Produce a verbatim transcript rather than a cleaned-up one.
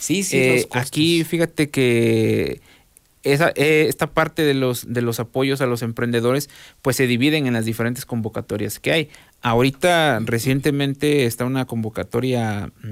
Sí, sí, Eh, los costos. aquí fíjate que esa, eh, esta parte de los, de los apoyos a los emprendedores pues se dividen en las diferentes convocatorias que hay. Ahorita recientemente está una convocatoria